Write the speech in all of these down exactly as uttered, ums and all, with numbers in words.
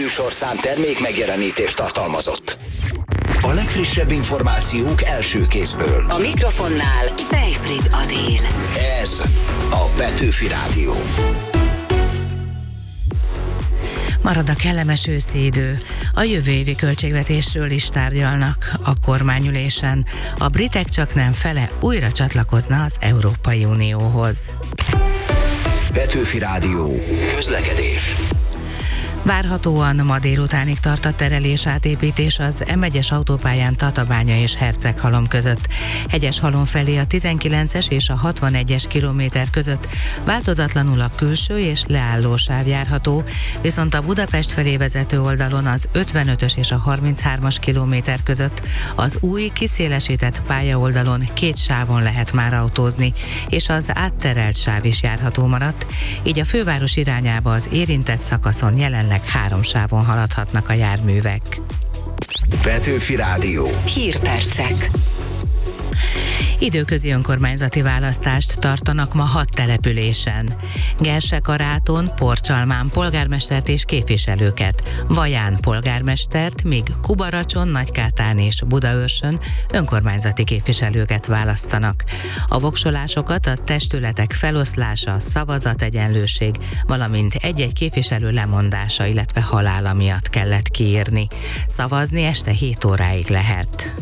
műsorszám termék megjelenítést tartalmazott. A legfrissebb információk első kézből. A mikrofonnál Seyfried Adél. Ez a Petőfi Rádió. Marad a kellemes őszi idő. A jövő évi költségvetésről is tárgyalnak a kormányülésen. A britek csak nem fele újra csatlakozna az Európai Unióhoz. Petőfi Rádió. Közlekedés. Várhatóan ma délutánig tart a terelés-átépítés az em egyes autópályán Tatabánya és Herceghalom között. Hegyeshalom felé a tizenkilences és a hatvanegyes kilométer között változatlanul a külső és leálló sáv járható, viszont a Budapest felé vezető oldalon az ötvenötös és a harminchármas kilométer között az új kiszélesített pályaoldalon két sávon lehet már autózni, és az átterelt sáv is járható maradt, így a főváros irányába az érintett szakaszon jelenleg három sávon haladhatnak a járművek. Petőfi Rádió. Hírpercek. Időközi önkormányzati választást tartanak ma hat településen. Gersekaráton, Porcsalmán polgármestert és képviselőket, Vaján polgármestert, míg Kubaracson, Nagykátán és Budaörsön önkormányzati képviselőket választanak. A voksolásokat a testületek feloszlása, szavazategyenlőség, valamint egy-egy képviselő lemondása, illetve halála miatt kellett kiírni. Szavazni este hét óráig lehet.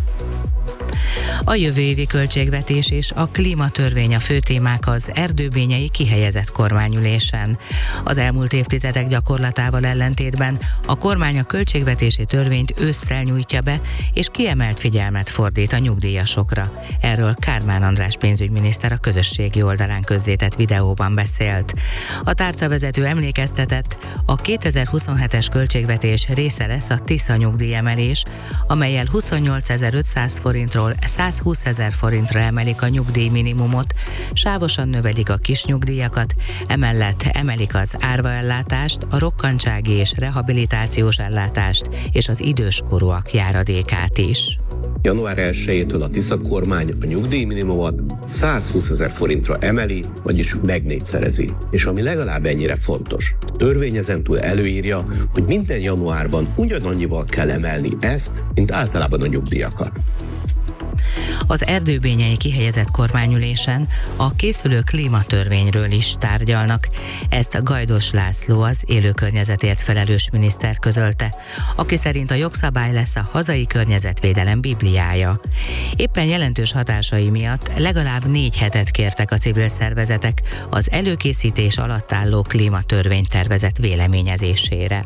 A jövő évi költségvetés és a klímatörvény a fő témák az erdőbényei kihelyezett kormányülésen. Az elmúlt évtizedek gyakorlatával ellentétben a kormány a költségvetési törvényt ősszel nyújtja be, és kiemelt figyelmet fordít a nyugdíjasokra. Erről Kármán András pénzügyminiszter a közösségi oldalán közzétett videóban beszélt. A tárcavezető emlékeztetett, a kétezer-huszonhetes költségvetés része lesz a Tisza nyugdíjemelés, amellyel huszonnyolcezer-ötszáz forintról százhúszezer forintra emelik a nyugdíjminimumot, sávosan növelik a kisnyugdíjakat, emellett emelik az árvaellátást, a rokkantsági és rehabilitációs ellátást és az időskorúak járadékát is. január elsejétől a Tisza kormány a nyugdíjminimumot százhúszezer forintra emeli, vagyis megnégyszerezi. És ami legalább ennyire fontos, a törvény ezentúl előírja, hogy minden januárban ugyanannyival kell emelni ezt, mint általában a nyugdíjakat. Az erdőbényei kihelyezett kormányülésen a készülő klímatörvényről is tárgyalnak. Ezt a Gajdos László, az élőkörnyezetért felelős miniszter közölte, aki szerint a jogszabály lesz a hazai környezetvédelem bibliája. Éppen jelentős hatásai miatt legalább négy hetet kértek a civil szervezetek az előkészítés alatt álló klímatörvénytervezet véleményezésére.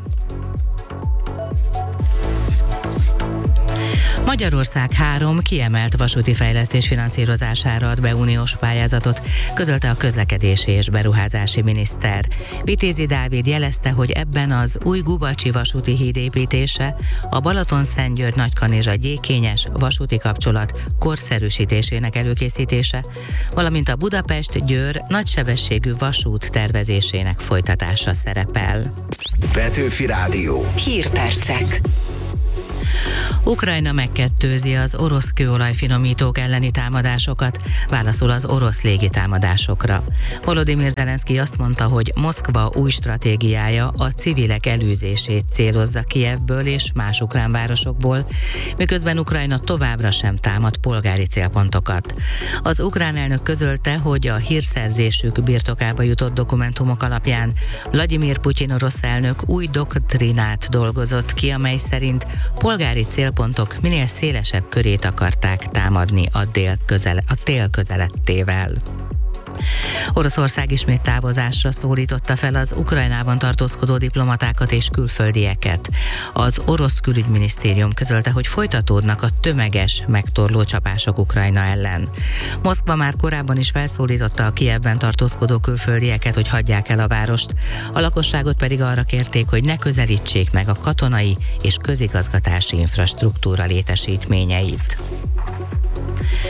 Magyarország három kiemelt vasúti fejlesztés finanszírozására ad be uniós pályázatot, közölte a közlekedési és beruházási miniszter. Vitézi Dávid jelezte, hogy ebben az új Gubacsi vasúti híd építése, a Balatonszentgyörgy-Nagykanizsa-Gyékényes vasúti kapcsolat korszerűsítésének előkészítése, valamint a Budapest-Győr nagysebességű vasút tervezésének folytatása szerepel. Petőfi Rádió. Hírpercek. Ukrajna megkettőzi az orosz kőolajfinomítók elleni támadásokat, válaszol az orosz légitámadásokra. Volodymyr Zelenszkij azt mondta, hogy Moszkva új stratégiája a civilek elűzését célozza Kijevből és más ukrán városokból, miközben Ukrajna továbbra sem támad polgári célpontokat. Az ukrán elnök közölte, hogy a hírszerzésük birtokába jutott dokumentumok alapján Vladimir Putyin orosz elnök új doktrinát dolgozott ki, amely szerint polgári célpontok minél szélesebb körét akarták támadni a, dél közel, a tél közelettével. Oroszország ismét távozásra szólította fel az Ukrajnában tartózkodó diplomatákat és külföldieket. Az orosz külügyminisztérium közölte, hogy folytatódnak a tömeges megtorló csapások Ukrajna ellen. Moszkva már korábban is felszólította a Kijevben tartózkodó külföldieket, hogy hagyják el a várost, a lakosságot pedig arra kérték, hogy ne közelítsék meg a katonai és közigazgatási infrastruktúra létesítményeit.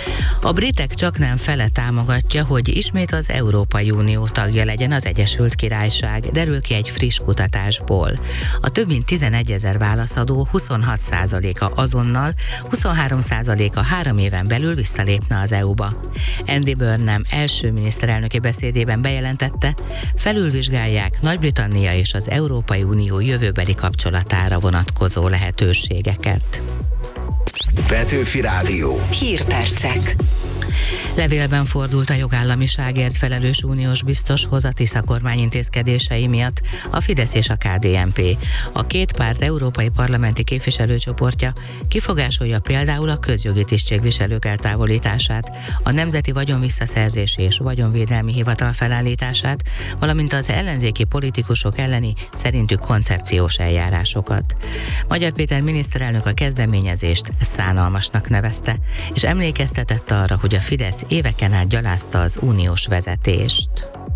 A britek csaknem fele támogatja, hogy ismét az Európai Unió tagja legyen az Egyesült Királyság, derül ki egy friss kutatásból. A több mint tizenegyezer válaszadó huszonhat százaléka azonnal, huszonhárom százaléka három éven belül visszalépne az é u-ba. Andy Burnham első miniszterelnöki beszédében bejelentette, felülvizsgálják Nagy-Britannia és az Európai Unió jövőbeli kapcsolatára vonatkozó lehetőségeket. Petőfi Rádió. Hírpercek. Levélben fordult a jogállamiságért felelős uniós biztoshoz a Tisza kormány intézkedései miatt a Fidesz és a ká dé en pé. A két párt európai parlamenti képviselőcsoportja kifogásolja például a közjogi tisztségviselők eltávolítását, a Nemzeti Vagyonvisszaszerzési és Vagyonvédelmi Hivatal felállítását, valamint az ellenzéki politikusok elleni szerintük koncepciós eljárásokat. Magyar Péter miniszterelnök a kezdeményezést szánalmasnak nevezte, és emlékeztetett arra, hogy a Fidesz éveken át gyalázta az uniós vezetést.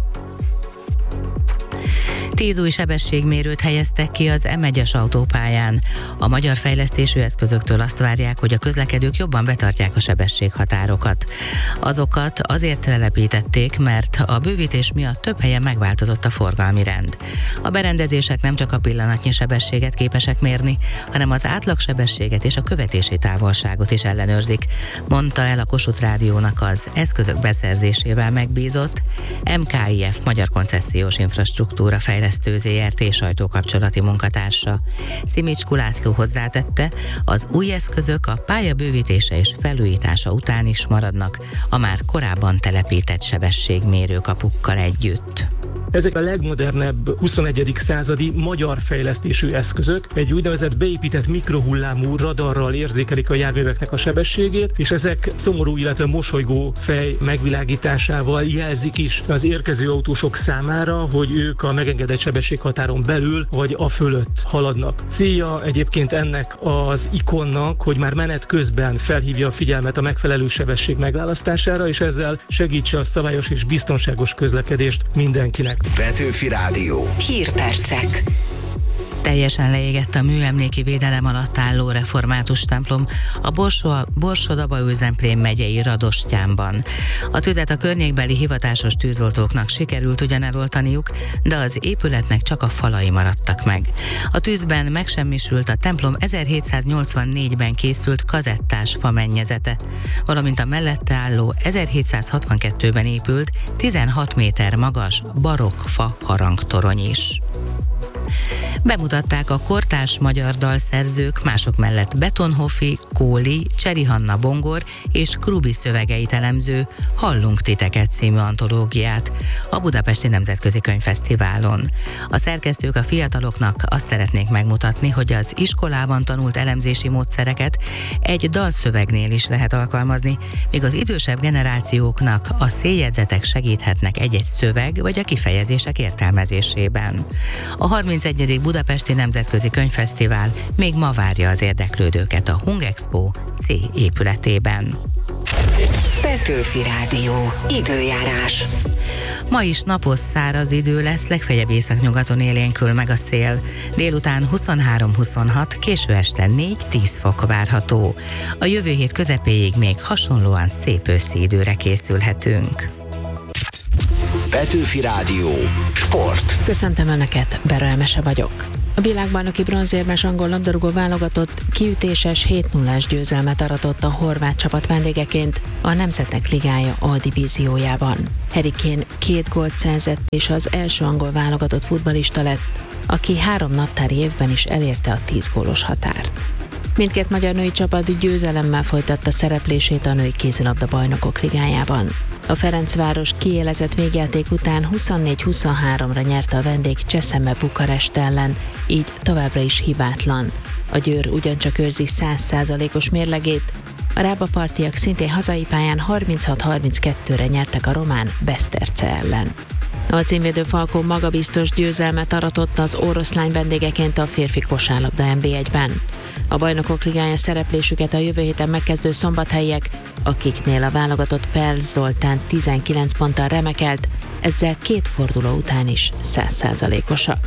Tíz új sebességmérőt helyeztek ki az em egyes autópályán. A magyar fejlesztésű eszközöktől azt várják, hogy a közlekedők jobban betartják a sebességhatárokat. Azokat azért telepítették, mert a bővítés miatt több helyen megváltozott a forgalmi rend. A berendezések nem csak a pillanatnyi sebességet képesek mérni, hanem az átlagsebességet és a követési távolságot is ellenőrzik, mondta el a Kossuth Rádiónak az eszközök beszerzésével megbízott em ká i ef Magyar Koncesziós Infrastruktúra Fejlesztő zé er té sajtókapcsolati munkatársa. Szimicskú László hozzátette, az új eszközök a pálya bővítése és felújítása után is maradnak a már korábban telepített sebességmérő kapukkal együtt. Ezek a legmodernebb huszonegyedik századi magyar fejlesztésű eszközök. Egy úgynevezett beépített mikrohullámú radarral érzékelik a járműveknek a sebességét, és ezek szomorú, illetve mosolygó fej megvilágításával jelzik is az érkező autósok számára, hogy ők a megengedett sebességhatáron belül vagy a fölött haladnak. Célja egyébként ennek az ikonnak, hogy már menet közben felhívja a figyelmet a megfelelő sebesség megválasztására, és ezzel segítse a szabályos és biztonságos közlekedést mindenkinek. Petőfi Rádió. Hírpercek. Teljesen leégett a műemléki védelem alatt álló református templom a Borsod-Abaúj-Zemplén megyei Radostyánban. A tüzet a környékbeli hivatásos tűzoltóknak sikerült ugyan eloltaniuk, de az épületnek csak a falai maradtak meg. A tűzben megsemmisült a templom ezerhétszáznyolcvannégyben készült kazettás famennyezete, valamint a mellette álló ezerhétszázhatvankettőben épült tizenhat méter magas barokk fa harangtorony is. Bemutatták a kortárs magyar dalszerzők mások mellett Betonhoffi, Kóli, Cseri Hanna Bongor és Krubi szövegeit elemző Hallunk titeket című antológiát a Budapesti Nemzetközi Könyvfesztiválon. A szerkesztők a fiataloknak azt szeretnék megmutatni, hogy az iskolában tanult elemzési módszereket egy dalszövegnél is lehet alkalmazni, míg az idősebb generációknak a széljegyzetek segíthetnek egy-egy szöveg vagy a kifejezések értelmezésében. A harmincegyedik Budapesti Nemzetközi Könyvfesztivál még ma várja az érdeklődőket a Hungexpo C épületében. Petőfi Rádió. Időjárás. Ma is napos, száraz idő lesz, legfeljebb északnyugaton élénkül meg a szél. Délután huszonhárom-huszonhat, késő este négy-tíz fok várható. A jövő hét közepéig még hasonlóan szép őszi időre készülhetünk. Petőfi Rádió. Sport. Köszöntöm Önöket, Bera Emese vagyok. A világbajnoki bronzérmes angol labdarúgó válogatott kiütéses hét nullás győzelmet aratott a horvát csapat vendégeként a Nemzetek Ligája A divíziójában. Harry Kane két gólt szerzett és az első angol válogatott futballista lett, aki három naptári évben is elérte a tíz gólos határt. Mindkét magyar női csapat győzelemmel folytatta szereplését a női kézilabda bajnokok ligájában. A Ferencváros kiélezett végjáték után huszonnégy huszonháromra nyerte a vendég Cseszeme Bukarest ellen, így továbbra is hibátlan. A Győr ugyancsak őrzi száz százalékos mérlegét, a rábapartiak szintén hazai pályán harminchat harminckettőre nyertek a román Beszterce ellen. A címvédő Falkó magabiztos győzelmet aratott az oroszlány vendégeként a férfi kosárlabda en bé egyben. A Bajnokok Ligája szereplésüket a jövő héten megkezdő szombathelyiek, akiknél a válogatott Perl Zoltán tizenkilenc ponttal remekelt, ezzel két forduló után is száz százalékosak.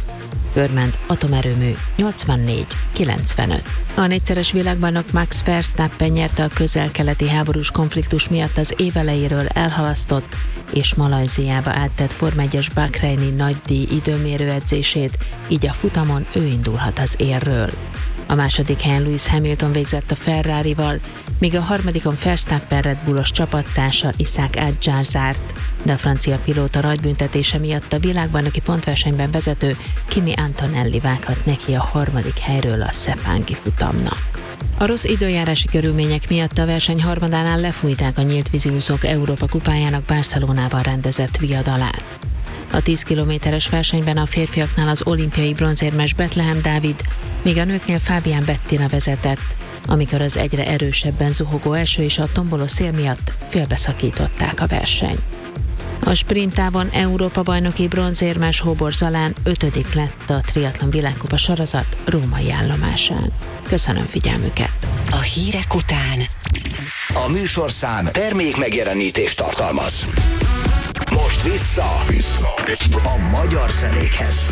Körment atomerőmű nyolcvannégy kilencvenöt. A négyszeres világbajnok Max Verstappen nyerte a közel-keleti háborús konfliktus miatt az év elejéről elhalasztott és Malajziába áttett Forma egyes Bahreini nagydíj időmérő edzését, így a futamon ő indulhat az élről. A második helyen Lewis Hamilton végzett a Ferrarival, míg a harmadikon Verstappen Red Bullos csapattársa Isaac Adjar zárt, de a francia pilóta rajtbüntetése miatt a világbajnoki pontversenyben vezető Kimi Antonelli vághat neki a harmadik helyről a Sepángi futamnak. A rossz időjárási körülmények miatt a verseny harmadánál lefújták a nyílt víziúszók Európa kupájának Barcelonában rendezett viadalát. A tíz kilométeres versenyben a férfiaknál az olimpiai bronzérmes Betlehem Dávid, míg a nőknél Fábián Bettina vezetett, amikor az egyre erősebben zuhogó eső és a tomboló szél miatt félbeszakították a versenyt. A sprintában Európa-bajnoki bronzérmes Hóbor Zalán ötödik lett a triatlon világkupa sorozat római állomásán. Köszönöm figyelmüket! A hírek után A műsorszám termék megjelenítést tartalmaz. Most vissza, vissza. a magyar zenékhez.